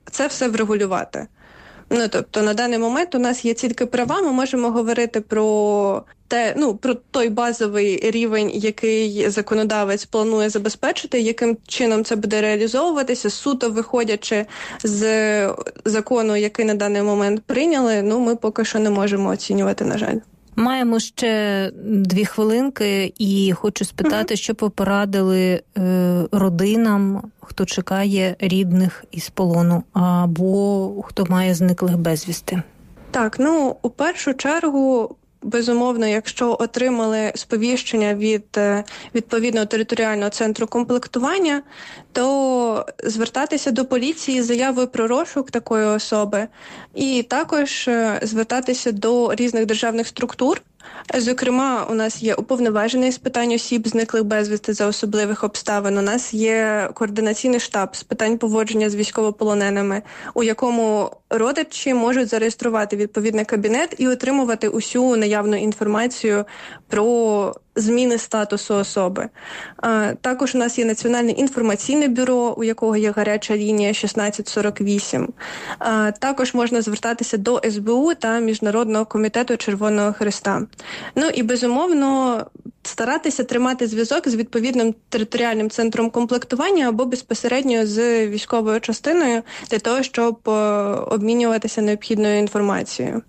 це все врегулювати. Тобто на даний момент у нас є тільки права, ми можемо говорити про про той базовий рівень, який законодавець планує забезпечити, яким чином це буде реалізовуватися, суто виходячи з закону, який на даний момент прийняли, ми поки що не можемо оцінювати, на жаль. Маємо ще 2 хвилинки і хочу спитати, що б ви порадили родинам, хто чекає рідних із полону або хто має зниклих безвісти? Так, у першу чергу, безумовно, якщо отримали сповіщення від відповідного територіального центру комплектування, то звертатися до поліції з заявою про розшук такої особи і також звертатися до різних державних структур. Зокрема, у нас є уповноважений з питань осіб, зниклих безвісти за особливих обставин. У нас є координаційний штаб з питань поводження з військовополоненими, у якому родичі можуть зареєструвати відповідний кабінет і отримувати усю наявну інформацію про зміни статусу особи. Також у нас є Національне інформаційне бюро, у якого є гаряча лінія 1648. Також можна звертатися до СБУ та Міжнародного комітету Червоного Хреста. І, безумовно, старатися тримати зв'язок з відповідним територіальним центром комплектування або безпосередньо з військовою частиною для того, щоб обмінюватися необхідною інформацією.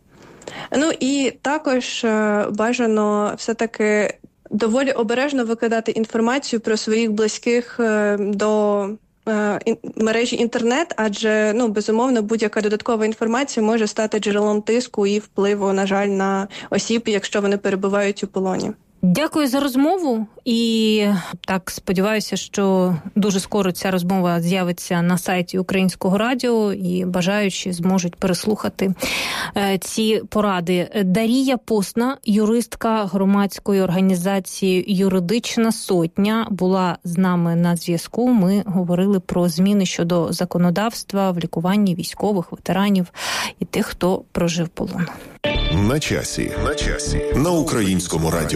І також бажано все-таки доволі обережно викладати інформацію про своїх близьких до мережі інтернет, адже, безумовно, будь-яка додаткова інформація може стати джерелом тиску і впливу, на жаль, на осіб, якщо вони перебувають у полоні. Дякую за розмову і так сподіваюся, що дуже скоро ця розмова з'явиться на сайті Українського радіо і бажаючі зможуть переслухати ці поради. Дарія Постна, юристка громадської організації «Юридична сотня», була з нами на зв'язку. Ми говорили про зміни щодо законодавства в лікуванні військових, ветеранів і тих, хто прожив полон. На часі. На Українському радіо.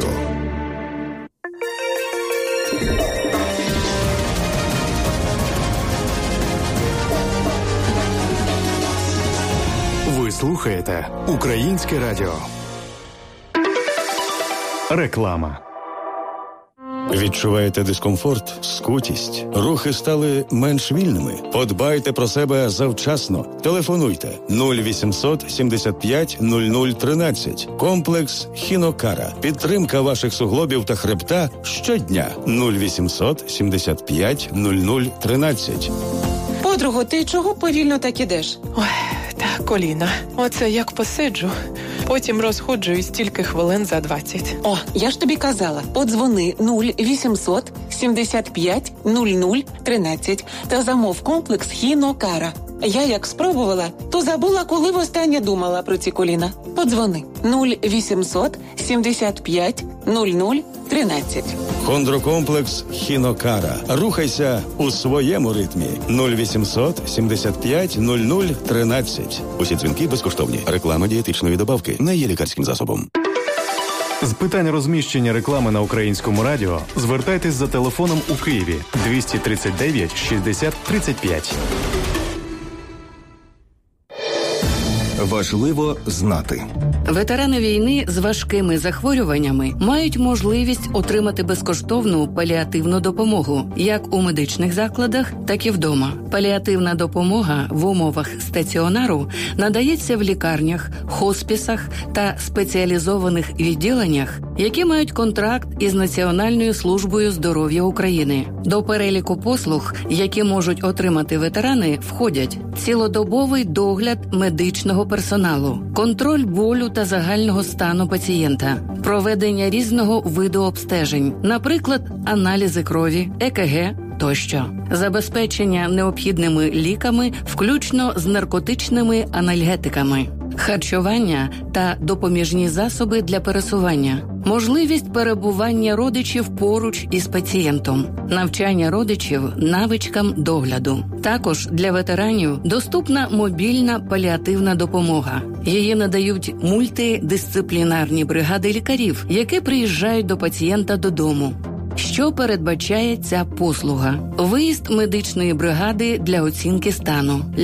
Ви слухаєте Українське радіо. Реклама. Відчуваєте дискомфорт, скутість? Рухи стали менш вільними? Подбайте про себе завчасно. Телефонуйте 0800 75 00 13. Комплекс Хінокара. Підтримка ваших суглобів та хребта щодня. 0800 75 00 13. Подруго, ти чого повільно так ідеш? Ой, та коліна. Оце як посиджу. Потім розходжуюсь тільки хвилин за 20. О, я ж тобі казала. Подзвони 0800 75 00 13 та замов комплекс Хінокара. Я як спробувала, то забула, коли востаннє думала про ці коліна. Подзвони 0800 75 00 13. Хондрокомплекс Хінокара. Рухайся у своєму ритмі. 0800 75 00 13. Усі дзвінки безкоштовні. Реклама дієтичної добавки не є лікарським засобом. З питань розміщення реклами на Українському радіо звертайтесь за телефоном у Києві 239 60 35. Важливо знати. Ветерани війни з важкими захворюваннями мають можливість отримати безкоштовну паліативну допомогу як у медичних закладах, так і вдома. Паліативна допомога в умовах стаціонару надається в лікарнях, хоспісах та спеціалізованих відділеннях, які мають контракт із Національною службою здоров'я України. До переліку послуг, які можуть отримати ветерани, входять цілодобовий догляд медичного персоналу, контроль болю та загального стану пацієнта, проведення різного виду обстежень, наприклад, аналізи крові, ЕКГ тощо, забезпечення необхідними ліками, включно з наркотичними анальгетиками, харчування та допоміжні засоби для пересування, можливість перебування родичів поруч із пацієнтом, навчання родичів навичкам догляду. Також для ветеранів доступна мобільна паліативна допомога. Її надають мультидисциплінарні бригади лікарів, які приїжджають до пацієнта додому. Що передбачає ця послуга? Виїзд медичної бригади для оцінки стану.